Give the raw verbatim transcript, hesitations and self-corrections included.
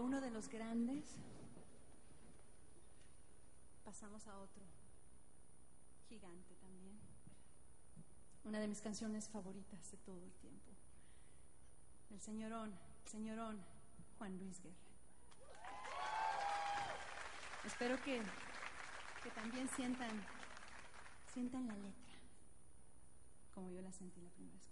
uno de los grandes pasamos a otro gigante también. Una de mis canciones favoritas de todo el tiempo. El señorón, señorón Juan Luis Guerra. Espero que, que también sientan, sientan la letra, como yo la sentí la primera vez que